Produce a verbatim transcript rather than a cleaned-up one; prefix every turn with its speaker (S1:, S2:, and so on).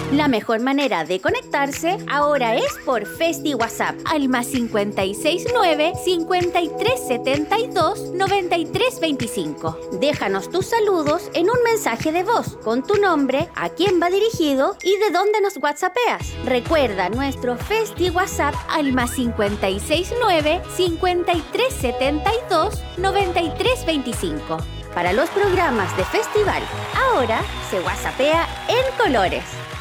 S1: La mejor manera de conectarse ahora es por Festi WhatsApp al más cincuenta y seis nueve, cincuenta y tres setenta y dos, noventa y tres veinticinco. Déjanos tus saludos en un mensaje de voz con tu nombre, a quién va dirigido y de dónde nos whatsappeas. Recuerda nuestro Festi WhatsApp al más cincuenta y seis nueve, cincuenta y tres setenta y dos, noventa y tres veinticinco. Para los programas de festival, ahora se whatsappea en colores.